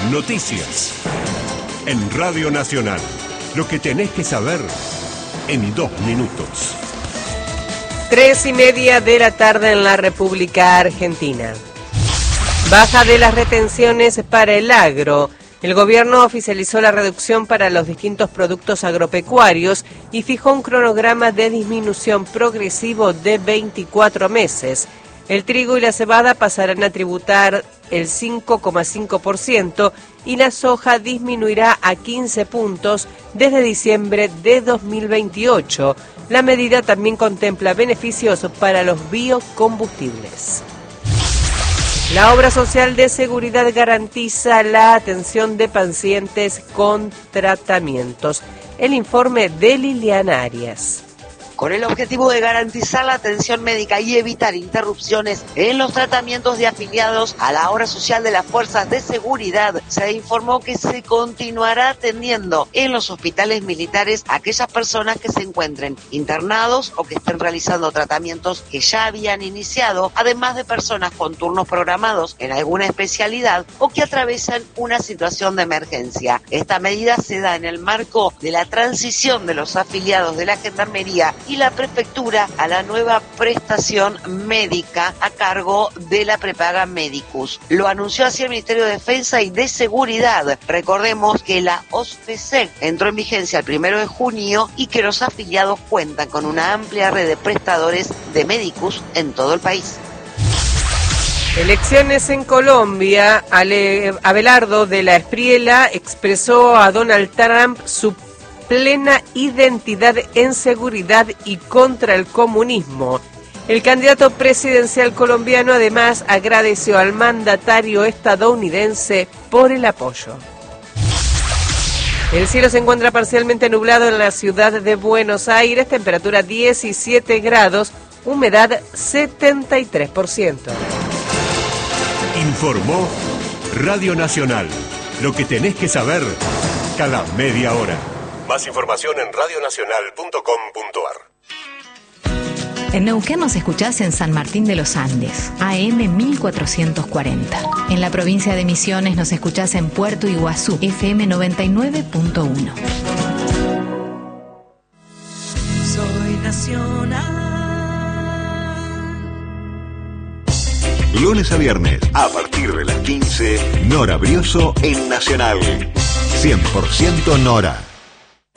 Noticias. En Radio Nacional. Lo que tenés que saber en 2 minutos. 3:30 de la tarde en la República Argentina. Baja de las retenciones para el agro. El gobierno oficializó la reducción para los distintos productos agropecuarios y fijó un cronograma de disminución progresivo de 24 meses. El trigo y la cebada pasarán a tributar el 5,5% y la soja disminuirá a 15 puntos desde diciembre de 2028. La medida también contempla beneficios para los biocombustibles. La obra social de seguridad garantiza la atención de pacientes con tratamientos. El informe de Liliana Arias. Con el objetivo de garantizar la atención médica y evitar interrupciones en los tratamientos de afiliados a la obra social de las fuerzas de seguridad, se informó que se continuará atendiendo en los hospitales militares a aquellas personas que se encuentren internados o que estén realizando tratamientos que ya habían iniciado, además de personas con turnos programados en alguna especialidad o que atraviesan una situación de emergencia. Esta medida se da en el marco de la transición de los afiliados de la Gendarmería y la Prefectura a la nueva prestación médica a cargo de la prepaga Medicus. Lo anunció así el Ministerio de Defensa y de Seguridad. Recordemos que la OSPC entró en vigencia el 1 de junio y que los afiliados cuentan con una amplia red de prestadores de Medicus en todo el país. Elecciones en Colombia. Abelardo de la Espriella expresó a Donald Trump su plena identidad en seguridad y contra el comunismo. El candidato presidencial colombiano además agradeció al mandatario estadounidense por el apoyo. El cielo se encuentra parcialmente nublado en la ciudad de Buenos Aires, temperatura 17 grados, humedad 73%. Informó Radio Nacional. Lo que tenés que saber cada media hora. Más información en radionacional.com.ar. En Neuquén nos escuchás en San Martín de los Andes, AM 1440. En la provincia de Misiones nos escuchás en Puerto Iguazú, FM 99.1. Soy nacional. Lunes a viernes, a partir de las 15, Nora Brioso en Nacional. 100% Nora.